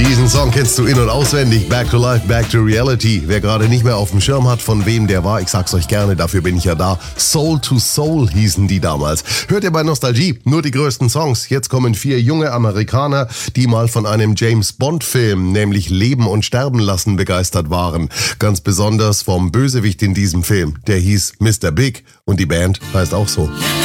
Diesen Song kennst du in- und auswendig. Back to Life, Back to Reality. Wer gerade nicht mehr auf dem Schirm hat, von wem der war, ich sag's euch gerne, dafür bin ich ja da. Soul to Soul hießen die damals. Hört ihr bei Nostalgie nur die größten Songs. Jetzt kommen 4 junge Amerikaner, die mal von einem James-Bond-Film, nämlich Leben und Sterben lassen, begeistert waren. Ganz besonders vom Bösewicht in diesem Film. Der hieß Mr. Big und die Band heißt auch so.